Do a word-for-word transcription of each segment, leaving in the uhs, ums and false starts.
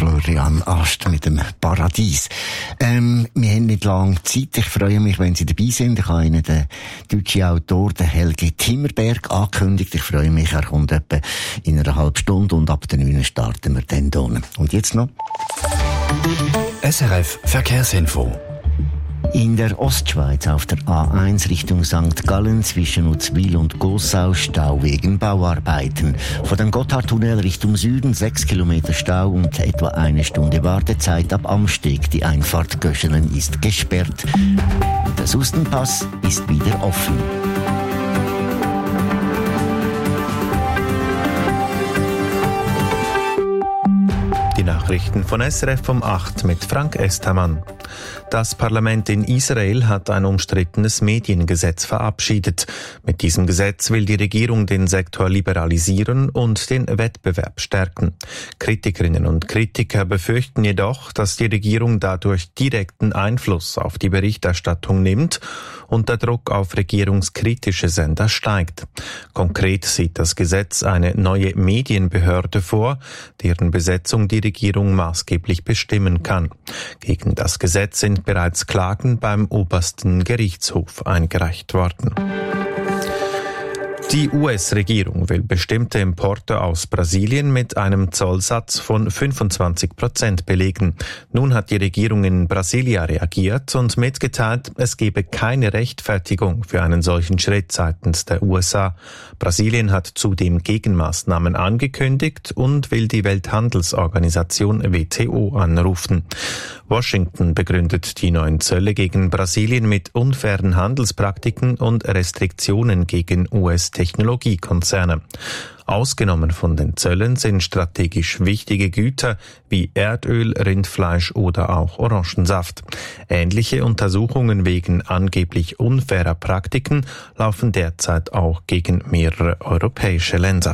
Florian Ast mit dem Paradies. Ähm, wir haben nicht lange Zeit. Ich freue mich, wenn Sie dabei sind. Ich habe Ihnen den deutschen Autor, den Helge Timmerberg, angekündigt. Ich freue mich, er kommt etwa in einer halben Stunde und ab der neun starten wir dann hier. Und jetzt noch? S R F Verkehrsinfo. In der Ostschweiz auf der A eins Richtung Sankt Gallen zwischen Uzwil und Gossau Stau wegen Bauarbeiten. Von dem Gotthardtunnel Richtung Süden sechs Kilometer Stau und etwa eine Stunde Wartezeit ab Amsteg. Die Einfahrt Göschenen ist gesperrt. Der Sustenpass ist wieder offen. Die Nachrichten von S R F um acht mit Frank Estermann. Das Parlament in Israel hat ein umstrittenes Mediengesetz verabschiedet. Mit diesem Gesetz will die Regierung den Sektor liberalisieren und den Wettbewerb stärken. Kritikerinnen und Kritiker befürchten jedoch, dass die Regierung dadurch direkten Einfluss auf die Berichterstattung nimmt und der Druck auf regierungskritische Sender steigt. Konkret sieht das Gesetz eine neue Medienbehörde vor, deren Besetzung die Regierung maßgeblich bestimmen kann. Gegen das Gesetz sind bereits Klagen beim obersten Gerichtshof eingereicht worden. Die U S-Regierung will bestimmte Importe aus Brasilien mit einem Zollsatz von fünfundzwanzig Prozent belegen. Nun hat die Regierung in Brasilia reagiert und mitgeteilt, es gebe keine Rechtfertigung für einen solchen Schritt seitens der U S A. Brasilien hat zudem Gegenmaßnahmen angekündigt und will die Welthandelsorganisation W T O anrufen. Washington begründet die neuen Zölle gegen Brasilien mit unfairen Handelspraktiken und Restriktionen gegen U S-Technologiekonzerne. Ausgenommen von den Zöllen sind strategisch wichtige Güter wie Erdöl, Rindfleisch oder auch Orangensaft. Ähnliche Untersuchungen wegen angeblich unfairer Praktiken laufen derzeit auch gegen mehrere europäische Länder.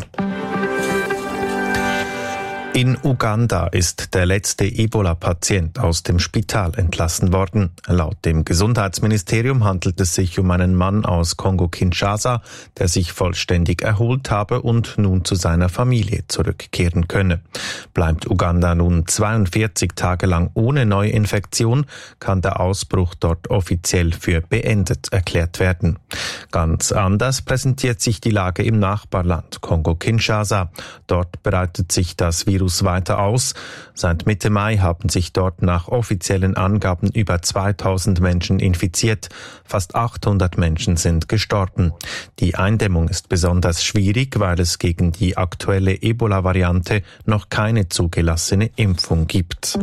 In Uganda ist der letzte Ebola-Patient aus dem Spital entlassen worden. Laut dem Gesundheitsministerium handelt es sich um einen Mann aus Kongo-Kinshasa, der sich vollständig erholt habe und nun zu seiner Familie zurückkehren könne. Bleibt Uganda nun zweiundvierzig Tage lang ohne Neuinfektion, kann der Ausbruch dort offiziell für beendet erklärt werden. Ganz anders präsentiert sich die Lage im Nachbarland Kongo-Kinshasa. Dort breitet sich das Virus weiter aus. Seit Mitte Mai haben sich dort nach offiziellen Angaben über zweitausend Menschen infiziert. Fast achthundert Menschen sind gestorben. Die Eindämmung ist besonders schwierig, weil es gegen die aktuelle Ebola-Variante noch keine zugelassene Impfung gibt.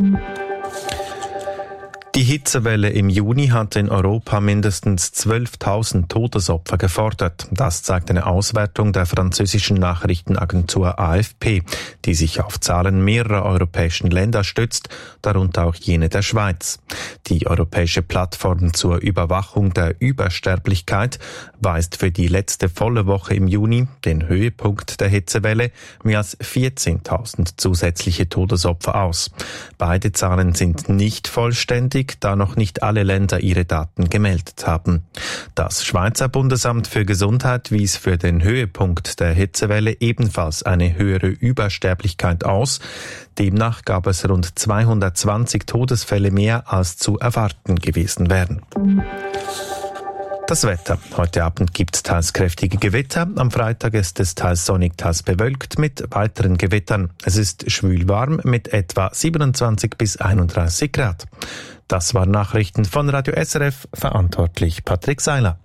Die Hitzewelle im Juni hat in Europa mindestens zwölftausend Todesopfer gefordert. Das zeigt eine Auswertung der französischen Nachrichtenagentur A F P, die sich auf Zahlen mehrerer europäischen Länder stützt, darunter auch jene der Schweiz. Die europäische Plattform zur Überwachung der Übersterblichkeit weist für die letzte volle Woche im Juni, den Höhepunkt der Hitzewelle, mehr als vierzehntausend zusätzliche Todesopfer aus. Beide Zahlen sind nicht vollständig, da noch nicht alle Länder ihre Daten gemeldet haben. Das Schweizer Bundesamt für Gesundheit wies für den Höhepunkt der Hitzewelle ebenfalls eine höhere Übersterblichkeit aus. Demnach gab es rund zweihundertzwanzig Todesfälle mehr, als zu erwarten gewesen wären. Das Wetter. Heute Abend gibt es teils kräftige Gewitter. Am Freitag ist es teils sonnig, teils bewölkt mit weiteren Gewittern. Es ist schwül warm mit etwa siebenundzwanzig bis einunddreißig Grad. Das waren Nachrichten von Radio S R F, verantwortlich Patrick Seiler.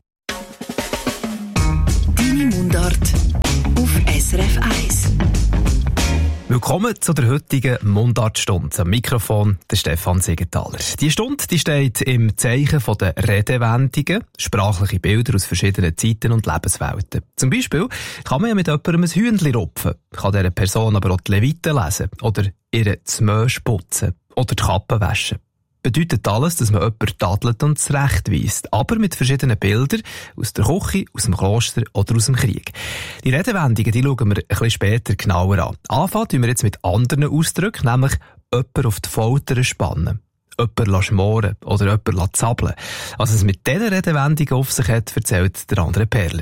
Deine Mundart auf S R F eins. Willkommen zu der heutigen Mundartstunde. Am Mikrofon der Stefan Siegenthaler. Die Stunde die steht im Zeichen der Redewendungen, sprachliche Bilder aus verschiedenen Zeiten und Lebenswelten. Zum Beispiel kann man ja mit jemandem ein Hühnchen rupfen, kann dieser Person aber auch die Leviten lesen oder ihre Zmösch putzen oder die Kappe waschen. Bedeutet alles, dass man jemanden tadelt und zurechtweist, aber mit verschiedenen Bildern aus der Küche, aus dem Kloster oder aus dem Krieg. Die Redewendungen, die schauen wir ein bisschen später genauer an. Anfangen tun wir jetzt mit anderen Ausdrücken, nämlich jemanden auf die Folter spannen, jemanden schmoren oder jemanden zabeln. Was es mit diesen Redewendungen auf sich hat, erzählt der andere Perler.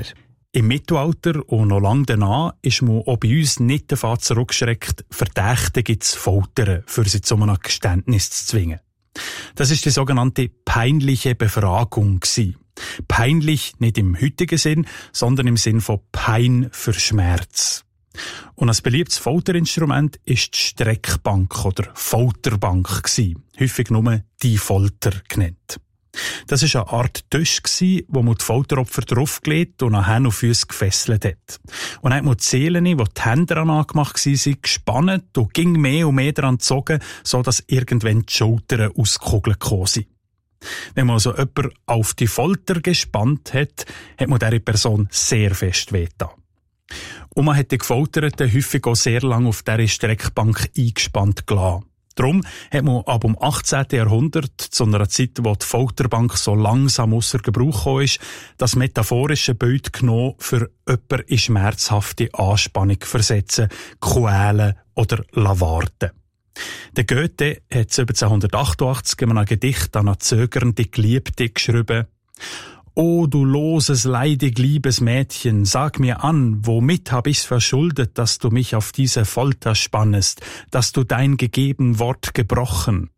Im Mittelalter und noch lange danach ist man auch bei uns nicht davon zurückgeschreckt, Verdächtige zu foltern, für sie zu einem Geständnis zu zwingen. Das ist die sogenannte peinliche Befragung gewesen. Peinlich nicht im heutigen Sinn, sondern im Sinn von Pein für Schmerz. Und ein beliebtes Folterinstrument ist die Streckbank oder Folterbank gewesen. Häufig nur die Folter genannt. Das war eine Art Tisch, wo man die Folteropfer draufgelegt und nachher auf uns gefesselt hat. Und dann hat man die Seelen, die die Hände daran angemacht waren, gespannt und ging mehr und mehr daran gezogen, sodass irgendwann die Schultern ausgekugelt gekommen sind. Wenn man also jemanden auf die Folter gespannt hat, hat man dieser Person sehr fest wehgetan. Und man hat die Gefolterten häufig auch sehr lange auf dieser Streckbank eingespannt gelassen. Darum hat man ab dem achtzehnten Jahrhundert, zu einer Zeit, wo die Folterbank so langsam ausser Gebrauch gekommen ist, das metaphorische Bild genommen, für jemanden in schmerzhafte Anspannung versetzen, quälen oder warten. Der Goethe hat siebzehnhundertachtundachtzig in einem Gedicht an eine zögernde Geliebte geschrieben: »O du loses, leidig, liebes Mädchen, sag mir an, womit hab ich's verschuldet, dass du mich auf diese Folter spannest, dass du dein gegeben Wort gebrochen?«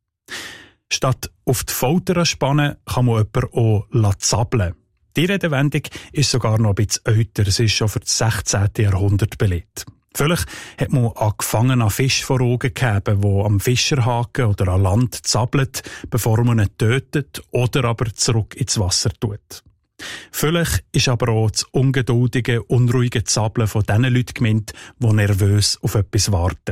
Statt auf die Folter spannen, kann man jemanden auch zappeln. Die Redewendung ist sogar noch ein bisschen älter, es ist schon für das sechzehnten Jahrhundert belegt. Vielleicht hat man einen gefangenen Fisch vor Augen gehabt, der am Fischerhaken oder an Land zappelt, bevor man ihn tötet oder aber zurück ins Wasser tut. Vielleicht ist aber auch das ungeduldige, unruhige Zappeln von diesen Leuten gemeint, die nervös auf etwas warten.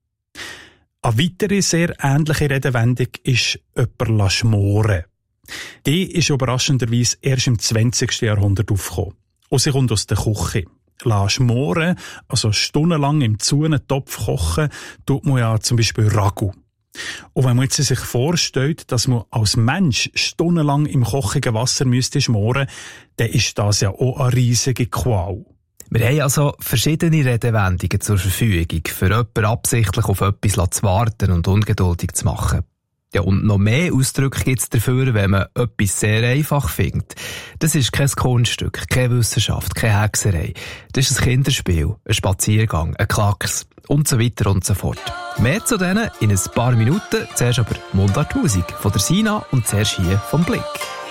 Eine weitere sehr ähnliche Redewendung ist «jemanden schmoren». Die ist überraschenderweise erst im zwanzigsten Jahrhundert aufgekommen. Und sie kommt aus der Küche. La schmoren, also stundenlang im Zunentopf kochen, tut man ja zum Beispiel Ragu. Und wenn man jetzt sich vorstellt, dass man als Mensch stundenlang im kochigen Wasser müsste schmoren, dann ist das ja auch eine riesige Qual. Wir haben also verschiedene Redewendungen zur Verfügung, für jemanden absichtlich auf etwas zu warten und ungeduldig zu machen. Ja, und noch mehr Ausdrücke gibt es dafür, wenn man etwas sehr einfach findet. Das ist kein Kunststück, keine Wissenschaft, keine Hexerei. Das ist ein Kinderspiel, ein Spaziergang, ein Klacks und so weiter und so fort. Mehr zu denen in ein paar Minuten. Zuerst aber Mundartmusik von der Sina und zuerst hier vom Blick.